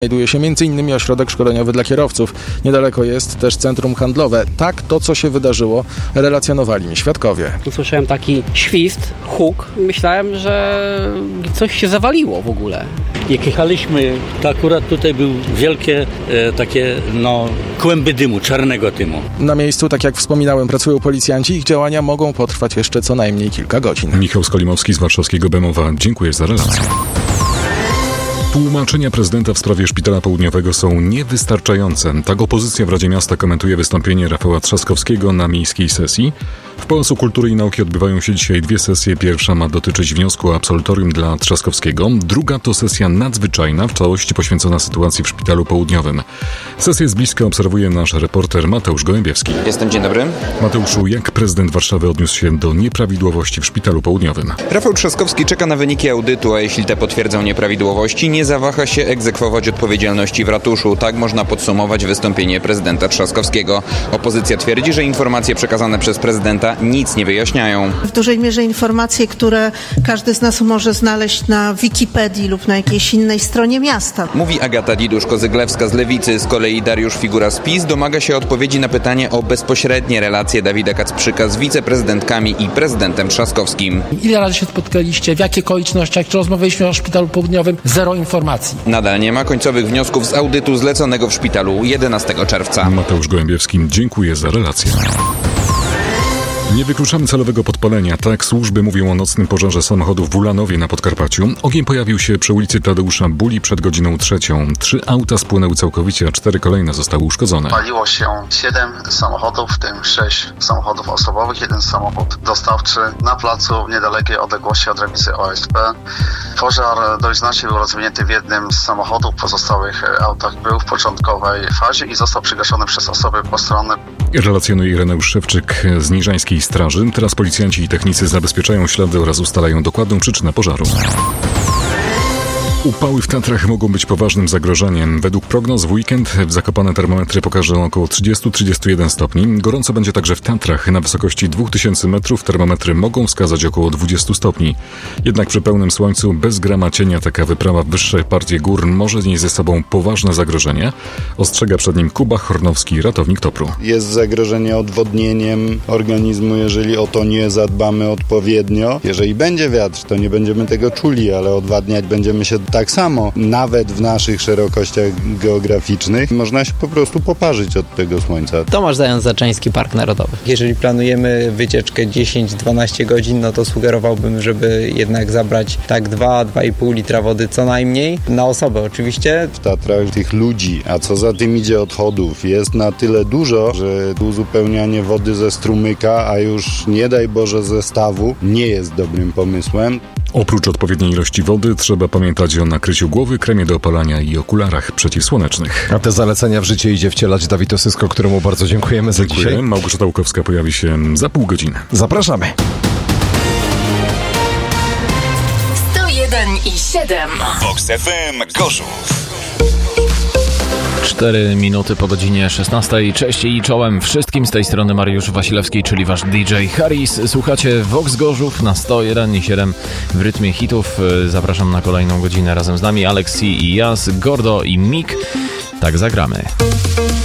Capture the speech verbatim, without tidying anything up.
Znajduje się między innymi ośrodek szkoleniowy dla kierowców. Niedaleko jest też centrum handlowe. Tak to, co się wydarzyło, relacjonowali mi świadkowie. Usłyszałem taki świst, huk. Myślałem, że coś się zawaliło w ogóle. Jak jechaliśmy, to akurat tutaj były wielkie e, takie no, kłęby dymu, czarnego dymu. Na miejscu, tak jak wspominałem, pracują policjanci. Ich działania mogą potrwać jeszcze co najmniej kilka godzin. Michał Skolimowski z warszawskiego Bemowa. Dziękuję za relację. Tłumaczenia prezydenta w sprawie Szpitala Południowego są niewystarczające. Tak opozycja w Radzie Miasta komentuje wystąpienie Rafała Trzaskowskiego na miejskiej sesji. W Pałacu Kultury i Nauki odbywają się dzisiaj dwie sesje. Pierwsza ma dotyczyć wniosku o absolutorium dla Trzaskowskiego. Druga to sesja nadzwyczajna, w całości poświęcona sytuacji w Szpitalu Południowym. Sesję z bliska obserwuje nasz reporter Mateusz Gołębiewski. Jestem, dzień dobry. Mateuszu, jak prezydent Warszawy odniósł się do nieprawidłowości w Szpitalu Południowym? Rafał Trzaskowski czeka na wyniki audytu, a jeśli te potwierdzą nieprawidłowości, nie zawaha się egzekwować odpowiedzialności w ratuszu. Tak można podsumować wystąpienie prezydenta Trzaskowskiego. Opozycja twierdzi, że informacje przekazane przez prezydenta nic nie wyjaśniają. W dużej mierze informacje, które każdy z nas może znaleźć na Wikipedii lub na jakiejś innej stronie miasta. Mówi Agata Didusz-Kozyglewska z Lewicy. Z kolei Dariusz Figura z PiS domaga się odpowiedzi na pytanie o bezpośrednie relacje Dawida Kacprzyka z wiceprezydentkami i prezydentem Trzaskowskim. Ile razy się spotkaliście, w jakich okolicznościach, czy rozmawialiśmy o Szpitalu Południowym? Zero informacji. Nadal nie ma końcowych wniosków z audytu zleconego w szpitalu jedenastego czerwca. Mateusz Gołębiewski, dziękuję za relację. Nie wykluczamy celowego podpalenia. Tak służby mówią o nocnym pożarze samochodów w Ulanowie na Podkarpaciu. Ogień pojawił się przy ulicy Tadeusza Buli przed godziną trzecią. Trzy auta spłynęły całkowicie, a cztery kolejne zostały uszkodzone. Paliło się siedem samochodów, w tym sześć samochodów osobowych, jeden samochód dostawczy na placu w niedalekiej odległości od remizy O S P. Pożar dość znacznie był rozwinięty w jednym z samochodów, w pozostałych autach był w początkowej fazie i został przygaszony przez osoby postronne. Relacjonuje Ireneusz Szewczyk z Niżańskiej Straży. Teraz policjanci i technicy zabezpieczają ślady oraz ustalają dokładną przyczynę pożaru. Upały w Tatrach mogą być poważnym zagrożeniem. Według prognoz w weekend w Zakopane termometry pokażą około trzydzieści do trzydziestu jeden stopni. Gorąco będzie także w Tatrach. Na wysokości dwa tysiące metrów termometry mogą wskazać około dwadzieścia stopni. Jednak przy pełnym słońcu, bez grama cienia, taka wyprawa w wyższe partie gór może nieść ze sobą poważne zagrożenie. Ostrzega przed nim Kuba Hornowski, ratownik Topru. Jest zagrożenie odwodnieniem organizmu, jeżeli o to nie zadbamy odpowiednio. Jeżeli będzie wiatr, to nie będziemy tego czuli, ale odwadniać będziemy się tak samo. Nawet w naszych szerokościach geograficznych można się po prostu poparzyć od tego słońca. Tomasz Zając-Zaczyński, Park Narodowy. Jeżeli planujemy wycieczkę dziesięć do dwunastu godzin, no to sugerowałbym, żeby jednak zabrać tak dwa do dwóch i pół litra wody co najmniej. Na osobę oczywiście. W Tatrach tych ludzi, a co za tym idzie odchodów, jest na tyle dużo, że uzupełnianie wody ze strumyka, a już nie daj Boże ze stawu, nie jest dobrym pomysłem. Oprócz odpowiedniej ilości wody trzeba pamiętać o nakryciu głowy, kremie do opalania i okularach przeciwsłonecznych. A te zalecenia w życie idzie wcielać Dawid Osysko, któremu bardzo dziękujemy za Dziękuję. dzisiaj. Małgorzata Łukowska pojawi się za pół godziny. Zapraszamy. sto jeden i siedem. Vox F M Gorzów. cztery minuty po godzinie szesnastej. Cześć i czołem wszystkim, z tej strony Mariusz Wasilewski, czyli wasz D J Harris. Słuchacie Vox Gorzów na sto jeden i siedem w rytmie hitów. Zapraszam na kolejną godzinę razem z nami Alexi i Jas, Gordo i Mik. Tak zagramy.